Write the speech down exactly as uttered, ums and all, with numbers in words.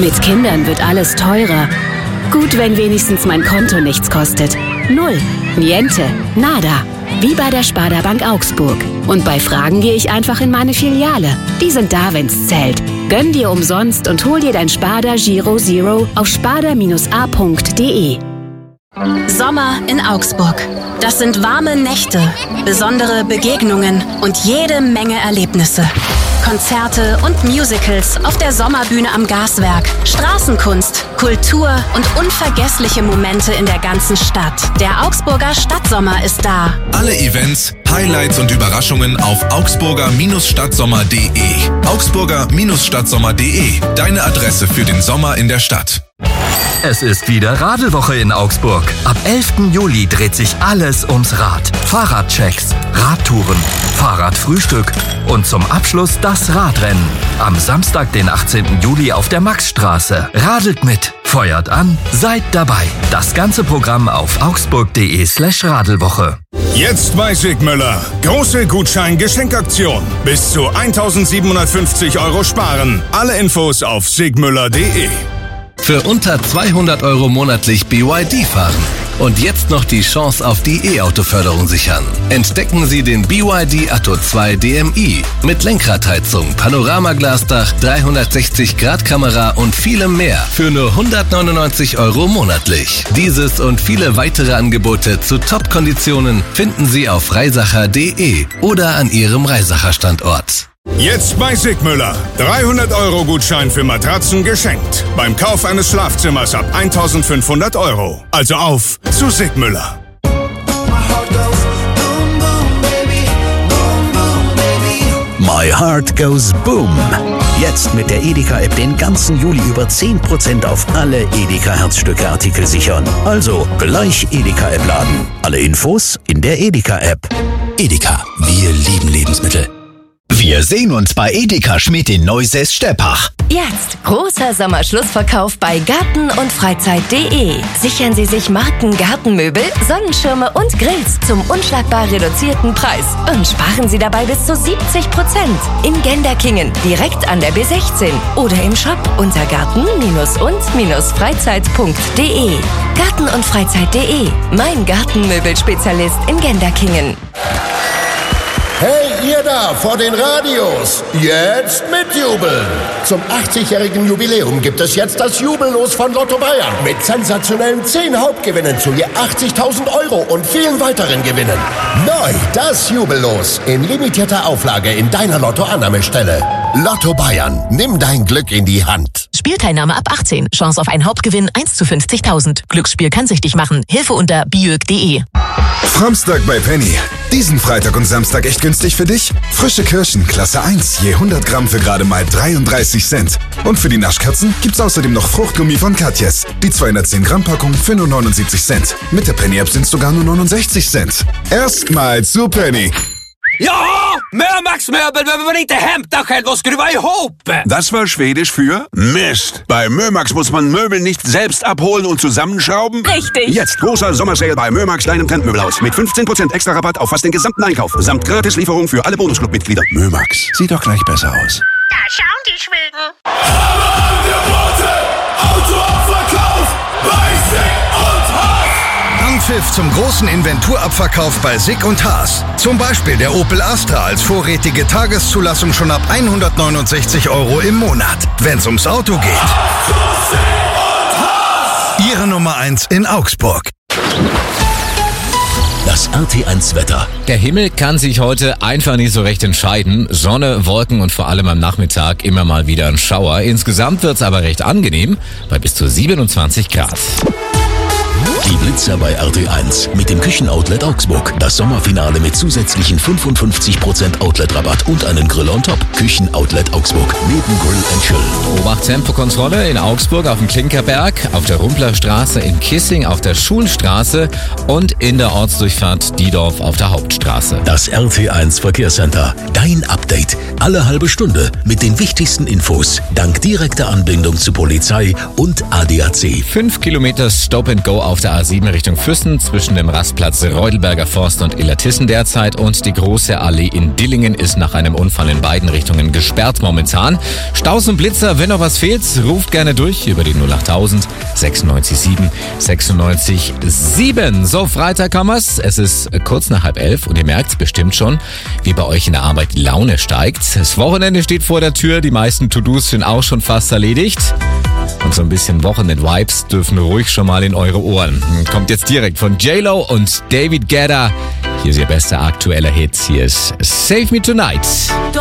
Mit Kindern wird alles teurer. Gut, wenn wenigstens mein Konto nichts kostet. Null. Niente. Nada. Wie bei der Sparda Bank Augsburg. Und bei Fragen gehe ich einfach in meine Filiale. Die sind da, wenn's zählt. Gönn dir umsonst und hol dir dein Sparda Giro Zero auf sparda a punkt de. Sommer in Augsburg. Das sind warme Nächte, besondere Begegnungen und jede Menge Erlebnisse. Konzerte und Musicals auf der Sommerbühne am Gaswerk, Straßenkunst, Kultur und unvergessliche Momente in der ganzen Stadt. Der Augsburger Stadtsommer ist da. Alle Events, Highlights und Überraschungen auf augsburger Stadtsommer punkt de. augsburger Stadtsommer punkt de, deine Adresse für den Sommer in der Stadt. Es ist wieder Radelwoche in Augsburg. Ab elften Juli dreht sich alles ums Rad. Fahrradchecks, Radtouren, Fahrradfrühstück und zum Abschluss das Radrennen. Am Samstag, den achtzehnten Juli auf der Maxstraße. Radelt mit, feuert an, seid dabei. Das ganze Programm auf augsburg.de slash Radelwoche. Jetzt bei Sigmüller. Große Gutschein-Geschenkaktion. Bis zu eintausendsiebenhundertfünfzig Euro sparen. Alle Infos auf sigmüller punkt de. Für unter zweihundert Euro monatlich B Y D fahren und jetzt noch die Chance auf die E-Auto-Förderung sichern. Entdecken Sie den B Y D Atto zwei D M I mit Lenkradheizung, Panoramaglasdach, dreihundertsechzig Grad Kamera und vielem mehr für nur hundertneunundneunzig Euro monatlich. Dieses und viele weitere Angebote zu Top-Konditionen finden Sie auf reisacher punkt de oder an Ihrem Reisacher Standort. Jetzt bei Sigmüller. dreihundert Euro Gutschein für Matratzen geschenkt. Beim Kauf eines Schlafzimmers ab eintausendfünfhundert Euro. Also auf zu Sigmüller. My Heart Goes Boom. Jetzt mit der Edeka-App den ganzen Juli über zehn Prozent auf alle Edeka-Herzstücke-Artikel sichern. Also gleich Edeka-App laden. Alle Infos in der Edeka-App. Edeka, wir lieben Lebensmittel. Wir sehen uns bei Edeka Schmidt in Neusäß-Steppach. Jetzt großer Sommerschlussverkauf bei Garten und Freizeit punkt de. Sichern Sie sich Marken Gartenmöbel, Sonnenschirme und Grills zum unschlagbar reduzierten Preis und sparen Sie dabei bis zu siebzig Prozent. In Genderkingen, direkt an der B sechzehn oder im Shop unter garten und freizeit punkt de. Garten und Freizeit punkt de, mein Gartenmöbelspezialist in Genderkingen. Hey, ihr da vor den Radios, jetzt mitjubeln! Zum achtzigjährigen Jubiläum gibt es jetzt das Jubellos von Lotto Bayern mit sensationellen zehn Hauptgewinnen zu je achtzigtausend Euro und vielen weiteren Gewinnen. Neu das Jubellos in limitierter Auflage in deiner Lotto-Annahmestelle. Lotto Bayern, nimm dein Glück in die Hand. Spielteilnahme ab achtzehn. Chance auf einen Hauptgewinn eins zu fünfzigtausend. Glücksspiel kann süchtig machen. Hilfe unter biög punkt de. Samstag bei Penny. Diesen Freitag und Samstag echt günstig für dich? Frische Kirschen, Klasse eins, je hundert Gramm für gerade mal dreiunddreißig Cent. Und für die Naschkatzen gibt's außerdem noch Fruchtgummi von Katjes. Die zweihundertzehn Gramm Packung für nur neunundsiebzig Cent. Mit der Penny-App sind's sogar nur neunundsechzig Cent. Erstmal zu Penny. Ja, Mömax-Möbel, wenn man inte hämtar själv och skruva ihop. Das war Schwedisch für Mist. Bei Mömax muss man Möbel nicht selbst abholen und zusammenschrauben. Richtig. Jetzt großer Sommersale bei Mömax, deinem Trendmöbelhaus. Mit fünfzehn Prozent extra Rabatt auf fast den gesamten Einkauf. Samt Gratislieferung für alle Bonusclub-Mitglieder. Mömax, sieht doch gleich besser aus. Da schauen die Schweden. Autoabverkauf bei Sick und Haas. Anpfiff zum großen Inventurabverkauf bei Sick und Haas. Zum Beispiel der Opel Astra als vorrätige Tageszulassung schon ab hundertneunundsechzig Euro im Monat. Wenn's ums Auto geht. Ihre Nummer eins in Augsburg. Das R T eins Wetter. Der Himmel kann sich heute einfach nicht so recht entscheiden. Sonne, Wolken und vor allem am Nachmittag immer mal wieder ein Schauer. Insgesamt wird's aber recht angenehm bei bis zu siebenundzwanzig Grad. Die Blitzer bei R T eins mit dem Küchenoutlet Augsburg. Das Sommerfinale mit zusätzlichen fünfundfünfzig Prozent Outlet-Rabatt und einen Grill on top. Küchenoutlet Augsburg neben Grill and Chill. Obacht-Tempokontrolle in Augsburg auf dem Klinkerberg, auf der Rumplerstraße in Kissing, auf der Schulstraße und in der Ortsdurchfahrt Diedorf auf der Hauptstraße. Das R T eins Verkehrscenter. Dein Update. Alle halbe Stunde mit den wichtigsten Infos. Dank direkter Anbindung zu Polizei und A D A C. Fünf Kilometer Stop and Go auf der A sieben Richtung Füssen zwischen dem Rastplatz Reudelberger Forst und Illertissen derzeit und die große Allee in Dillingen ist nach einem Unfall in beiden Richtungen gesperrt momentan. Staus und Blitzer, wenn noch was fehlt, ruft gerne durch über die null achttausend sechsundneunzig sieben sechsundneunzig sieben. So, Freitag haben wir's. Es ist kurz nach halb elf und ihr merkt bestimmt schon, wie bei euch in der Arbeit die Laune steigt. Das Wochenende steht vor der Tür, die meisten To-Dos sind auch schon fast erledigt. Und so ein bisschen Wochenend-Vibes dürfen ruhig schon mal in eure Ohren. Kommt jetzt direkt von J-Lo und David Guetta. Hier ist ihr bester aktueller Hit. Hier ist Save Me Tonight.